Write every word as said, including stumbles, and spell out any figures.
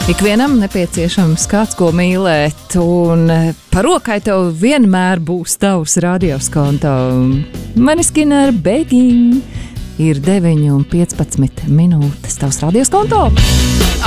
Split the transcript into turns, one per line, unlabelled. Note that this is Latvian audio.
Ikvienam nepieciešams kāds, ko mīlēt, un par rokai tev vienmēr būs tavs radioskonto. Maneskin ar Begging ir deviņi un piecpadsmit minūtes tavs radioskonto.